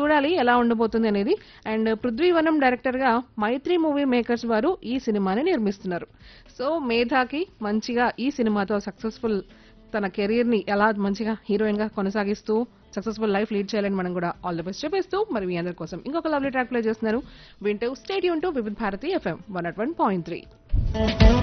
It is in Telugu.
చూడాలి ఎలా ఉండబోతుంది అనేది. అండ్ పృథ్వీవనం డైరెక్టర్ గా మైత్రి మూవీ మేకర్స్ వారు ఈ సినిమాని నిర్మిస్తున్నారు. సో మేధాకి మంచిగా ఈ సినిమాతో సక్సెస్ఫుల్ తన కెరీర్ ని ఎలా మంచిగా హీరోయిన్ గా కొనసాగిస్తూ సక్సెస్ఫుల్ లైఫ్ లీడ్ చేయాలని మనం కూడా ఆల్ ది బెస్ట్ చెప్పేస్తూ మరి మీ అందరి కోసం ఇంకొక లవ్లీ ట్రాక్ ప్లే చేస్తున్నారు. వింటూ stadium to Vividh Bharati FM 101.3.